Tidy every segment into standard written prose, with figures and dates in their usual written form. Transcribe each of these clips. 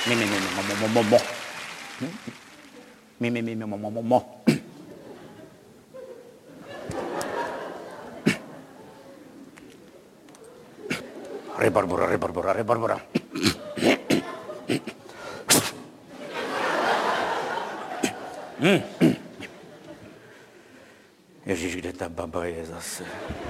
Rebarbora. Ježíš, kde ta baba je zase?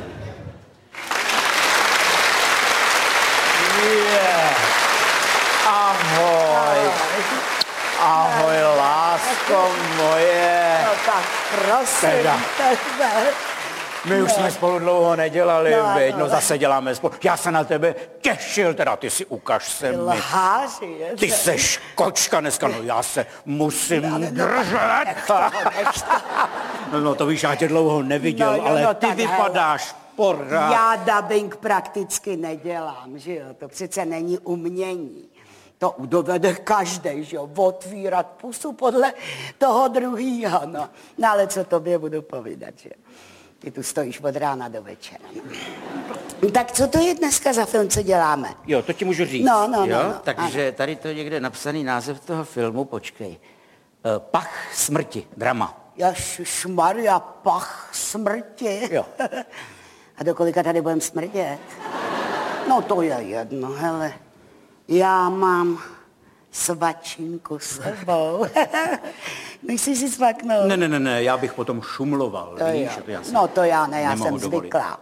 Ahoj. Ahoj, lásko moje. No tak prosím tebe. My už jsme spolu dlouho nedělali, veď? No zase děláme spolu. Já se na tebe těšil, teda ty si ukaž se mi. Lháři, Ty seš kočka dneska, no já se musím držet. No to víš, já tě dlouho neviděl, ale ty vypadáš pořád. Já dabing prakticky nedělám, že jo, to přece není umění. To dovede každej, že jo, otvírat pusu podle toho druhýho, no. No ale co tobě budu povídat, že ty tu stojíš od rána do večera. No. Tak co to je dneska za film, co děláme? Jo, to ti můžu říct. No. Takže tady to je někde napsaný název toho filmu, počkej. Pach smrti, drama. Ježišmarja, pach smrti. Jo. A do kolika tady budeme smrdět? No to je jedno, hele. Já mám svačinku s sebou. Nechci si svaknout? Ne, já bych potom šumloval, víš? No to já ne, já jsem zvyklá.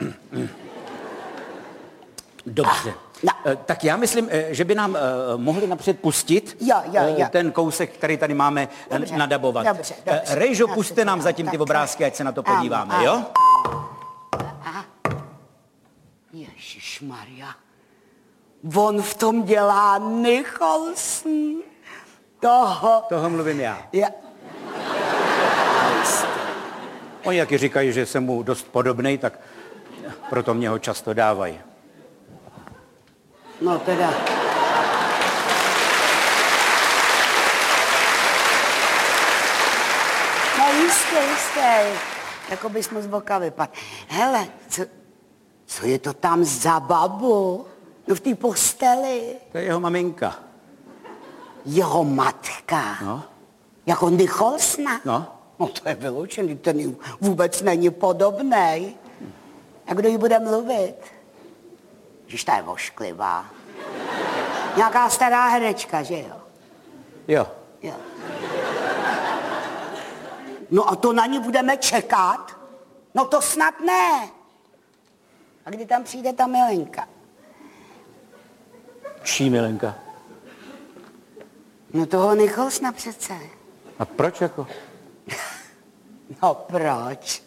Dobře. Tak já myslím, že by nám mohli napřed pustit ten kousek, který tady máme nadabovat. Dobře. Rejžo, puste nám zatím ty obrázky, ať se na to podíváme, jo? Ježišmarja. On v tom dělá Nicholson. Toho mluvím já. Ja. Oni taky říkají, že jsem mu dost podobnej, tak proto mě ho často dávají. No teda. No jistě. Jako bys mu z boka vypadl. Hele, co je to tam za babu? No v té posteli. To je jeho maminka. Jeho matka? No. Jako Nicholsona? No. No to je vyloučený, ten jí vůbec není podobnej. A kdo jí bude mluvit? Když ta je vošklivá. Nějaká stará herečka, že jo? Jo. No a to na ní budeme čekat? No to snad ne. A kdy tam přijde ta milenka? Čí milenka? No toho Nicholsona přece. A proč jako? No proč?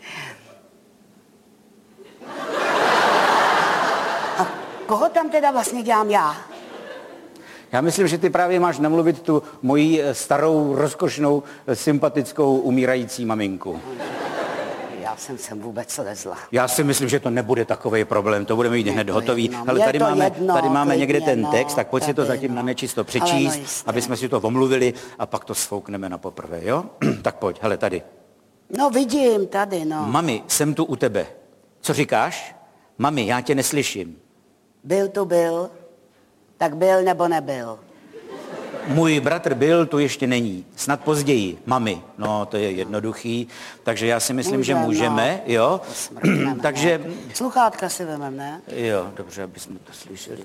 A koho tam teda vlastně dělám já? Já myslím, že ty právě máš namluvit tu moji starou, rozkošnou, sympatickou, umírající maminku. Já jsem sem vůbec lezla. Já si myslím, že to nebude takový problém, to budeme mít hned hotový. Ale tady máme někde ten text, tak pojď si to zatím na nečisto přečíst, aby jsme si to omluvili a pak to sfoukneme na poprvé, jo? Tak pojď, hele, tady. No vidím, tady, no. Mami, jsem tu u tebe. Co říkáš? Mami, já tě neslyším. Byl. Tak byl nebo nebyl? Můj bratr byl, tu ještě není. Snad později. Mami. No, to je jednoduchý. Takže já si myslím, že můžeme, jo? Takže... Sluchátka si vemem, ne? Jo, dobře, aby jsme to slyšeli.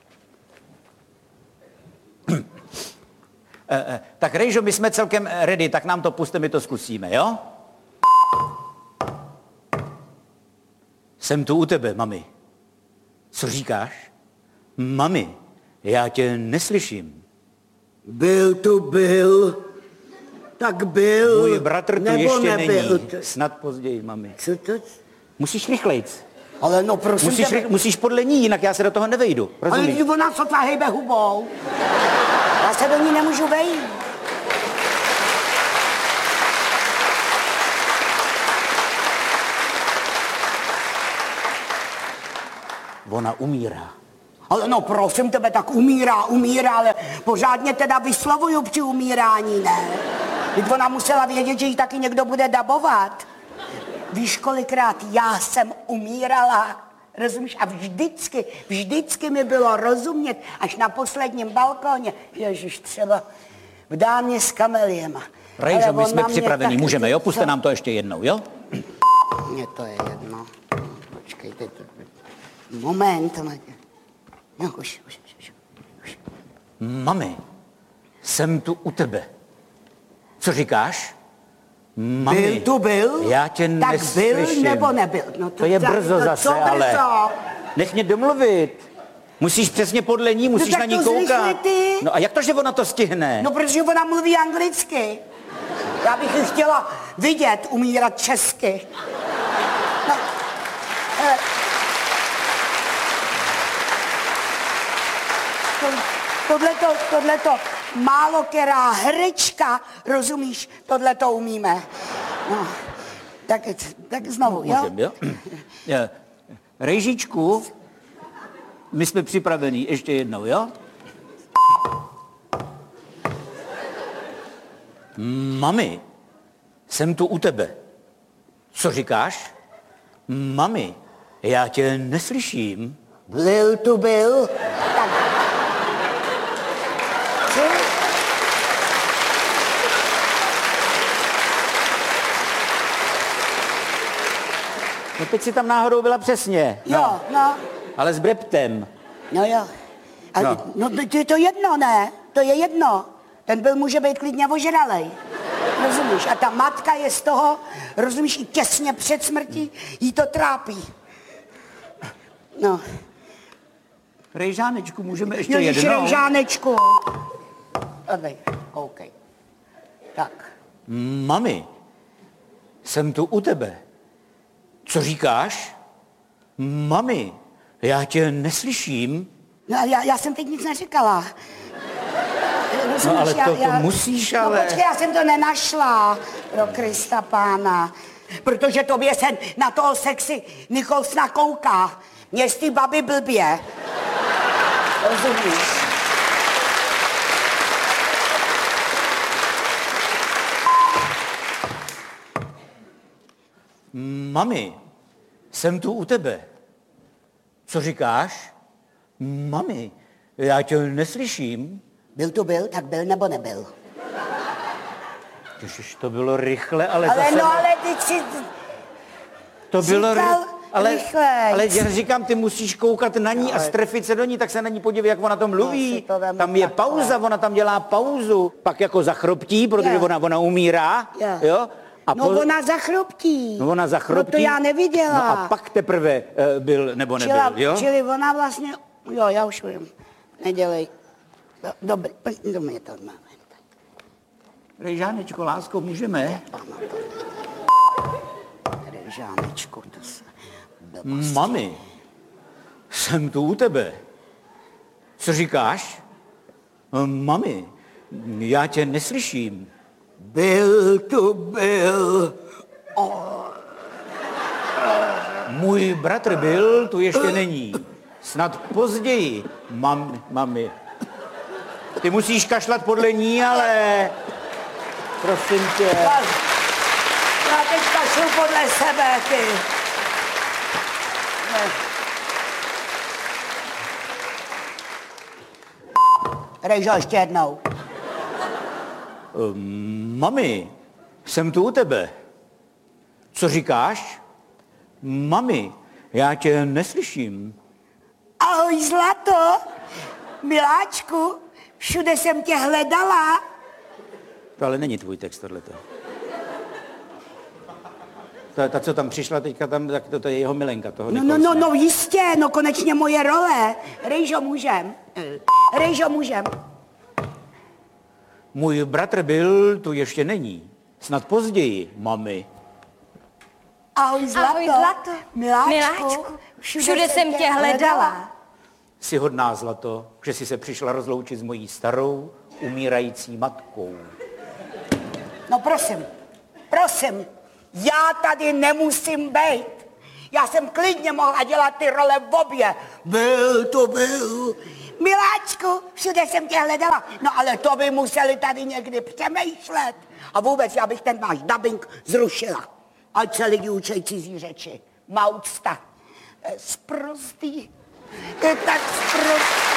Tak Rejžo, my jsme celkem ready, tak nám to puste, my to zkusíme, jo? Jsem tu u tebe, mami. Co říkáš? Mami, já tě neslyším. Byl. Tak byl. Můj bratr tu nebo ještě nebyl. není. Snad později, mami. Co to? Musíš rychlejc. Ale no prosím musíš podle ní, jinak já se do toho nevejdu. Rozumíš? Ale ona sotva hejbe hubou. Já se do ní nemůžu vejít. Ona umírá. Ale no prosím tebe, tak umírá, ale pořádně teda vyslovuju při umírání, ne? Teď ona musela vědět, že jí taky někdo bude dabovat. Víš, kolikrát já jsem umírala? Rozumíš? A vždycky mi bylo rozumět, až na posledním balkóně, ježiš, třeba v Dámě s kameliema. Rejžo, my jsme připraveni, můžeme, jo? Puste nám to ještě jednou, jo? Mně to je jedno. Počkejte. Moment. No, už. Mami, jsem tu u tebe. Co říkáš? Mami, Byl? Já tě tak neslyším. byl nebo nebyl? No to je brzo zase, ale... Nech mě domluvit. Musíš přesně podle ní, musíš na ní koukat. Ty. No a jak to, že ona to stihne? No, protože ona mluví anglicky. Já bych ji chtěla vidět umírat česky. No, tohleto málo která herečka, rozumíš, tohleto umíme. No, tak znovu, jo? Můžem, jo? Rejžičku, my jsme připraveni ještě jednou, jo? Mami, jsem tu u tebe. Co říkáš? Mami, já tě neslyším. Byl. Tak. Co? No teď si tam náhodou byla přesně. Jo, no. Ale s breptem. No jo. No to je to jedno, ne? To je jedno. Ten byl může být klidně ožralej. Rozumíš? A ta matka je z toho, rozumíš, i těsně před smrtí jí to trápí. No. Rejžánečku, můžeme ještě Ježiš, jednou? Rejžánečku. Tady, OK. Tak. Mami, jsem tu u tebe. Co říkáš? Mami, já tě neslyším. No já jsem teď nic neříkala. Rozumíš, No ale to musíš, ale... No počkej, já jsem to nenašla, pro Krista pána. Protože tobě se na toho sexy Nicholsona kouká. Mě z té baby blbě. Rozumíš? Mami, jsem tu u tebe. Co říkáš? Mami, já tě neslyším. Byl, tak byl nebo nebyl? Ježiš, to bylo rychle, ale Ale zase... no, ale teď si... To bylo rychlejc. ale já říkám, ty musíš koukat na ní a strefit se do ní, tak se na ní podívej, jak ona to mluví. Tam je pauza, ona tam dělá pauzu. Pak jako zachroptí, protože ona umírá. Jo? A ona zachroptí. No ona zachroptí. No to já neviděla. No a pak teprve byl nebo nebyl, jo? Čili ona vlastně... Jo, já už vím. Nedělej. Dobrý, to mě to máme. Rejžánečko, lásko, můžeme? Rejžánečku, to se... Mami, jsem tu u tebe. Co říkáš? Mami, já tě neslyším. Byl. Můj bratr byl, tu ještě není. Snad později, mami. Ty musíš kašlat podle ní, ale... Prosím tě. Já teď kašlu podle sebe, ty. Rejžo, ještě jednou. Mami, jsem tu u tebe. Co říkáš? Mami, já tě neslyším. Ahoj, zlato. Miláčku, všude jsem tě hledala. To ale není tvůj text, tohleto. Ta, co tam přišla teďka, tak to je jeho milenka toho Nicholsona. No, jistě, no konečně moje role. Rejžo, můžem. Můj bratr byl, tu ještě není. Snad později, mami. Ahoj, zlato. Miláčku, všude jsem tě hledala. Jsi hodná, zlato, že jsi se přišla rozloučit s mojí starou, umírající matkou. No prosím, já tady nemusím být. Já jsem klidně mohla dělat ty role v obě. Byl. Miláčku, všude jsem tě hledala. No ale to by museli tady někdy přemýšlet. A vůbec já bych ten váš dabing zrušila. Ať se lidi učej cizí řeči. Maucta. Sprostý. To je tak sprostý.